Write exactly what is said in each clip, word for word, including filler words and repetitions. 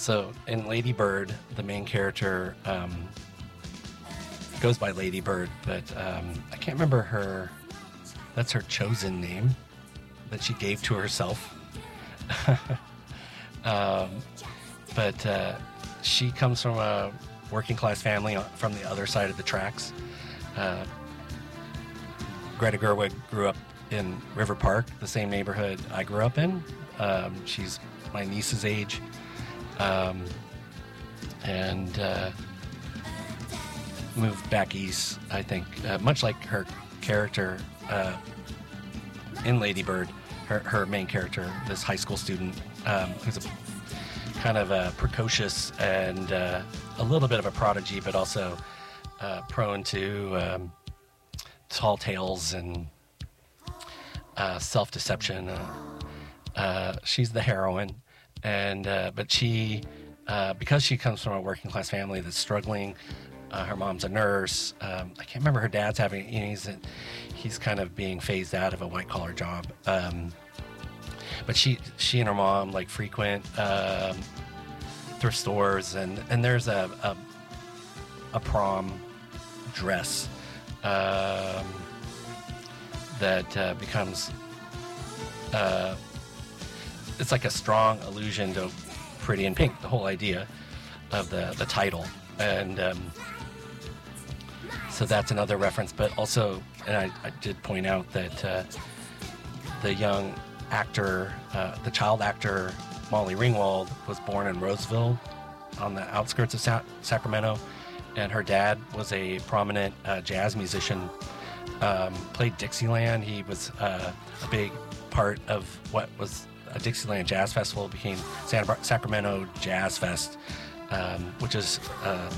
So in Lady Bird, the main character um, goes by Lady Bird, but um, I can't remember her. That's her chosen name that she gave to herself. um, but uh, she comes from a working class family from the other side of the tracks. Uh, Greta Gerwig grew up in River Park, the same neighborhood I grew up in. Um, she's my niece's age. Um, and uh, moved back east, I think, uh, much like her character uh, in Lady Bird, her, her main character, this high school student um, who's a kind of a precocious and uh, a little bit of a prodigy, but also uh, prone to um, tall tales and uh, self-deception. Uh, uh, she's the heroine, and uh, but she, uh, because she comes from a working class family that's struggling. Uh, her mom's a nurse. Um, I can't remember her dad's having. You know, he's he's kind of being phased out of a white collar job. Um, but she she and her mom like frequent um, thrift stores, and, and there's a, a a prom dress um, that uh, becomes uh, it's like a strong allusion to Pretty in Pink. The whole idea of the the title, and um, so that's another reference. But also, and I, I did point out that uh, the young actor, uh, the child actor Molly Ringwald, was born in Roseville, on the outskirts of Sa- Sacramento, and her dad was a prominent uh, jazz musician. Um, played Dixieland. He was uh, a big part of what was a Dixieland Jazz Festival, became Santa Bar- Sacramento Jazz Fest, um, which is uh,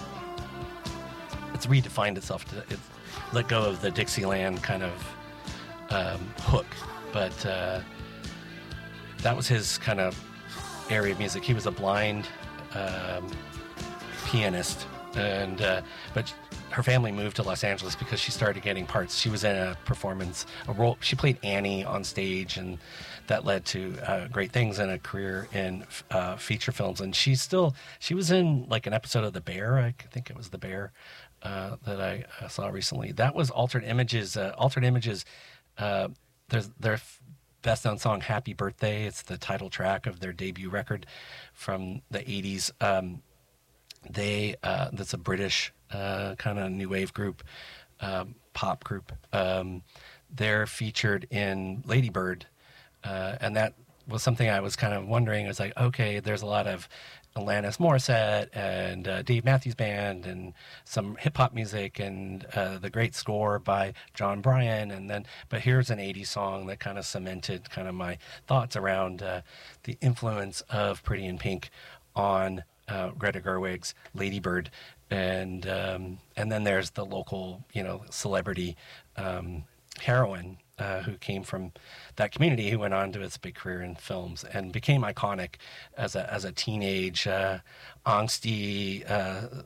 it's redefined itself. To, it let go of the Dixieland kind of um, hook, but uh, that was his kind of area of music. He was a blind um, pianist, and uh, but her family moved to Los Angeles because she started getting parts. She was in a performance, a role. She played Annie on stage, and that led to uh, great things and a career in uh, feature films. And she's still, she was in like an episode of The Bear. I think it was The Bear uh, that I uh, saw recently. That was Altered Images. Uh, Altered Images, uh, there's their best known song, Happy Birthday. It's the title track of their debut record from the eighties. Um, they, uh, that's a British uh, kind of new wave group, um, pop group. Um, they're featured in Lady Bird. Uh, and that was something I was kind of wondering. It was like, okay, there's a lot of Alanis Morissette and uh, Dave Matthews Band and some hip hop music and uh, the great score by John Bryan. And then, but here's an eighties song that kind of cemented kind of my thoughts around uh, the influence of Pretty in Pink on uh, Greta Gerwig's Lady Bird. And um, and then there's the local, you know, celebrity um, heroine uh, who came from that community, who went on to its big career in films and became iconic as a as a teenage, uh, angsty, uh,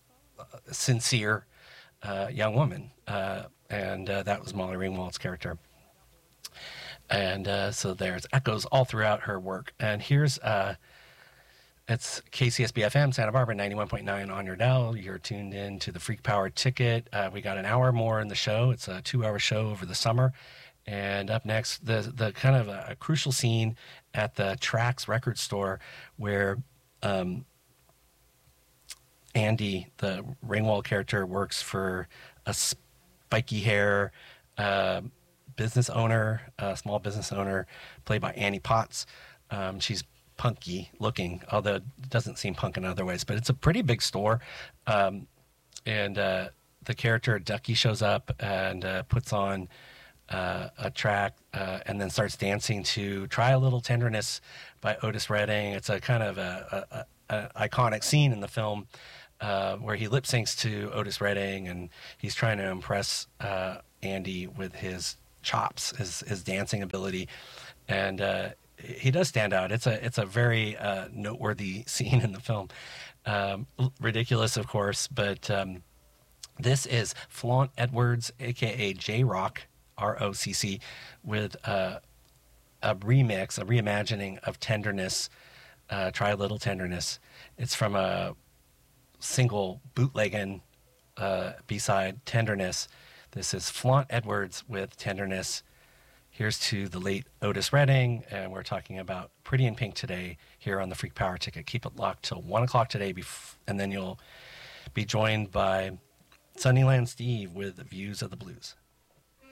sincere uh, young woman. Uh, and uh, that was Molly Ringwald's character. And uh, so there's echoes all throughout her work. And here's uh, it's K C S B F M, Santa Barbara, ninety-one point nine on your dial. You're tuned in to the Freak Power Ticket. Uh, we got an hour more in the show. It's a two-hour show over the summer. And up next, the the kind of a, a crucial scene at the Trax record store where um, Andy, the Ringwald character, works for a spiky hair uh, business owner, a small business owner, played by Annie Potts. Um, she's punky looking, although it doesn't seem punk in other ways, but it's a pretty big store. Um, and uh, the character Ducky shows up and uh, puts on uh, a track uh, and then starts dancing to Try a Little Tenderness by Otis Redding. It's a kind of a, a, a iconic scene in the film uh, where he lip syncs to Otis Redding, and he's trying to impress uh, Andy with his chops, his, his dancing ability. And uh, he does stand out. It's a it's a very uh, noteworthy scene in the film. Um, ridiculous, of course, but um, this is Flaunt Edwards, a k a. J-Rock, R O C C, with uh, a remix, a reimagining of Tenderness uh, Try a Little Tenderness. It's from a single bootlegging uh, B-side, Tenderness. This is Flaunt Edwards with Tenderness. Here's to the late Otis Redding, and we're talking about Pretty in Pink today here on the Freak Power Ticket. Keep it locked till one o'clock today, bef- and then you'll be joined by Sunnyland Steve with Views of the Blues.